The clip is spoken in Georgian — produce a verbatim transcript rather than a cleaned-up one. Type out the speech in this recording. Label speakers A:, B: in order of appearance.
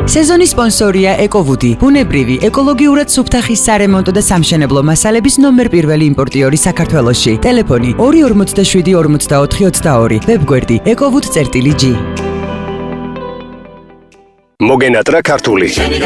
A: სეზონის სპონსორია ეკოვუდი, ბუნებრივი, ეკოლოგიურად სუფთახის სარემონტო და სამშენებლო მასალების ნომერ პირველი იმპორტიორი საქართველოში. ტელეფონი ორი ორმოცდაშვიდი ორმოცდაოთხი ოცდაორი, ვებგვერდი ეკოვუდ.გი.
B: მოგენატრა ქართული.